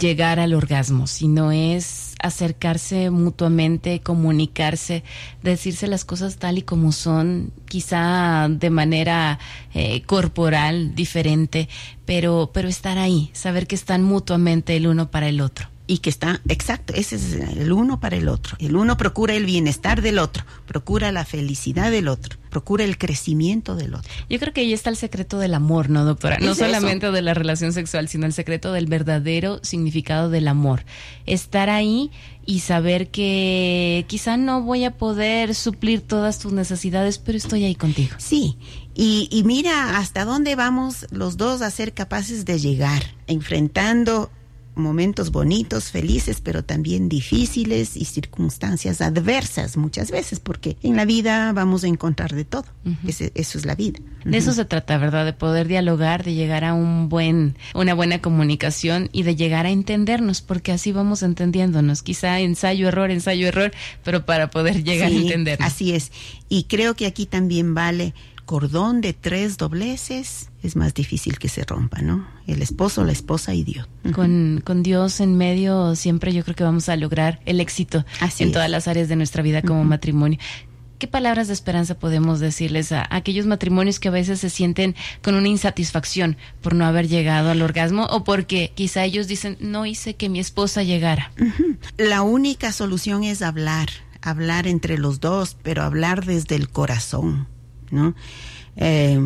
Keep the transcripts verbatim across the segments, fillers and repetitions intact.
llegar al orgasmo, sino es acercarse mutuamente, comunicarse, decirse las cosas tal y como son, quizá de manera eh, corporal diferente, pero, pero estar ahí, saber que están mutuamente el uno para el otro. Y que está, exacto, ese es el uno para el otro. El uno procura el bienestar del otro, procura la felicidad del otro, procura el crecimiento del otro. Yo creo que ahí está el secreto del amor, ¿no, doctora? No solamente de la relación sexual, sino el secreto del verdadero significado del amor. Estar ahí y saber que quizá no voy a poder suplir todas tus necesidades, pero estoy ahí contigo. Sí, y, y mira hasta dónde vamos los dos a ser capaces de llegar, enfrentando momentos bonitos, felices, pero también difíciles y circunstancias adversas muchas veces, porque en la vida vamos a encontrar de todo. Uh-huh. Ese, eso es la vida. Uh-huh. De eso se trata, ¿verdad? De poder dialogar, de llegar a un buen, una buena comunicación y de llegar a entendernos, porque así vamos entendiéndonos. Quizá ensayo, error, ensayo, error, pero para poder llegar sí, a entendernos. Así es. Y creo que aquí también vale cordón de tres dobleces, es más difícil que se rompa, ¿no? El esposo, la esposa y Dios. Uh-huh. Con, con Dios en medio siempre yo creo que vamos a lograr el éxito Así en es. todas las áreas de nuestra vida como uh-huh. matrimonio. ¿Qué palabras de esperanza podemos decirles a, a aquellos matrimonios que a veces se sienten con una insatisfacción por no haber llegado al orgasmo o porque quizá ellos dicen, no hice que mi esposa llegara? Uh-huh. La única solución es hablar, hablar entre los dos, pero hablar desde el corazón, ¿no? Eh,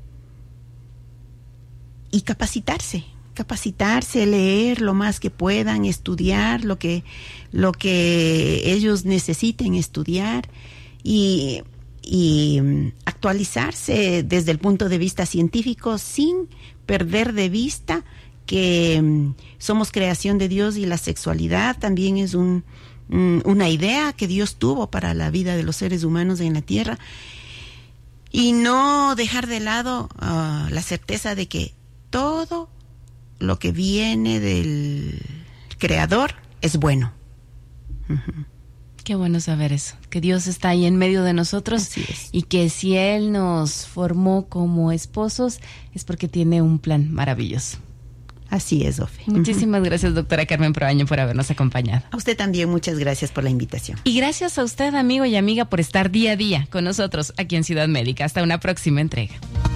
y capacitarse, capacitarse, leer lo más que puedan, estudiar lo que, lo que ellos necesiten estudiar y, y actualizarse desde el punto de vista científico sin perder de vista que um, somos creación de Dios y la sexualidad también es un, um, una idea que Dios tuvo para la vida de los seres humanos en la tierra. Y no dejar de lado uh, la certeza de que todo lo que viene del Creador es bueno. Uh-huh. Qué bueno saber eso, que Dios está ahí en medio de nosotros. Así es. Y que si Él nos formó como esposos es porque tiene un plan maravilloso. Así es, Ofe. Muchísimas uh-huh. gracias, doctora Carmen Proaño, por habernos acompañado. A usted también, muchas gracias por la invitación. Y gracias a usted, amigo y amiga, por estar día a día con nosotros aquí en Ciudad Médica. Hasta una próxima entrega.